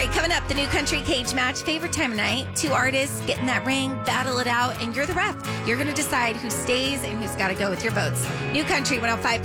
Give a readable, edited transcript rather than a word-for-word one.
right, coming up, the New Country Cage Match. Favorite time of night. Two artists get in that ring, battle it out, and you're the ref. You're going to decide who stays and who's got to go with your votes. New Country 105.9